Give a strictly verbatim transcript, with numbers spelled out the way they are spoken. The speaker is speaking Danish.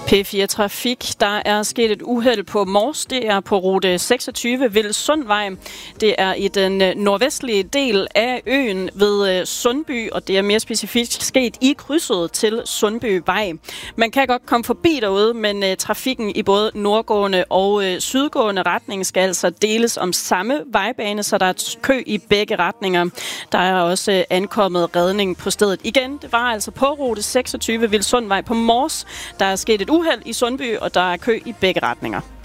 P fire Trafik. Der er sket et uheld på Mors. Det er på rute seksogtyve Vildsundvej. Det er i den nordvestlige del af øen ved Sundby, og det er mere specifikt sket i krydset til Sundbyvej. Man kan godt komme forbi derude, men uh, trafikken i både nordgående og uh, sydgående retning skal altså deles om samme vejbane, så der er kø i begge retninger. Der er også uh, ankommet redning på stedet. Igen, det var altså på rute seksogtyve Vildsundvej på Mors. Der er sket et uheld i Sundby, og der er kø i begge retninger.